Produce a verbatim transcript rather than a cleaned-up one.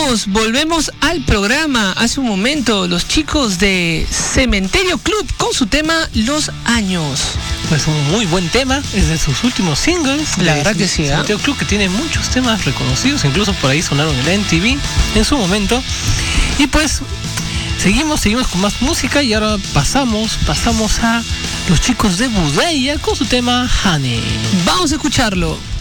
volvemos, volvemos al programa. Hace un momento, los chicos de Cementerio Club con su tema Los Años. Pues un muy buen tema, es de sus últimos singles. La verdad que sí, ¿eh? Cementerio Club, que tiene muchos temas reconocidos, incluso por ahí sonaron en la M T V en su momento. Y pues seguimos, seguimos con más música y ahora pasamos, pasamos a los chicos de Budaya con su tema Honey. Vamos a escucharlo.